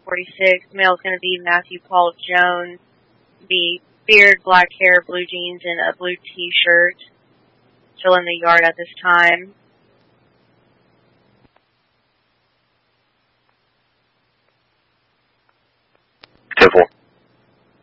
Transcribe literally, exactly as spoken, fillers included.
forty-six. Male's going to be Matthew Paul Jones. Be beard, black hair, blue jeans, and a blue T-shirt. Still in the yard at this time.